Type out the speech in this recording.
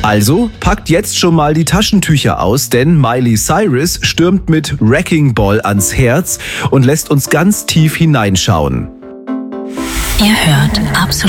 Also packt jetzt schon mal die Taschentücher aus, denn Miley Cyrus stürmt mit Wrecking Ball ans Herz und lässt uns ganz tief hineinschauen. Ihr hört Absolut